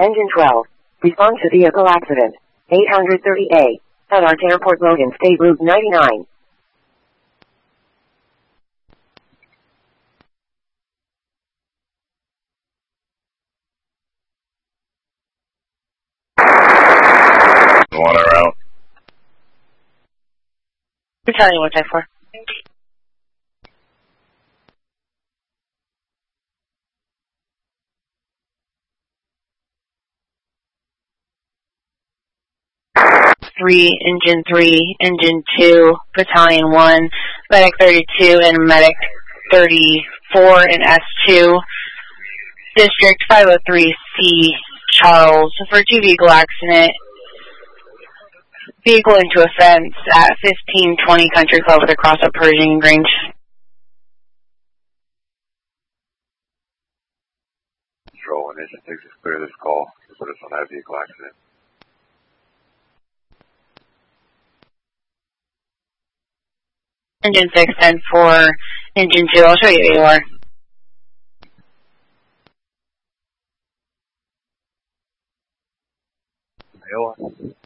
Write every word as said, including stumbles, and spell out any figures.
Engine twelve. Respond to vehicle accident. eight thirty A. At Arch Airport, Logan State Route ninety-nine. One around. Battalion one type four. Three, engine three, engine two, battalion one, medic thirty-two and medic thirty-four in S two, district five oh three C, Charles, for two vehicle accident, vehicle into a fence at fifteen twenty Country Club with a cross up Pershing Range. Control, when engine six is clear this call, put us on that vehicle accident. Engine six, ten four, engine two, I'll show you where you are.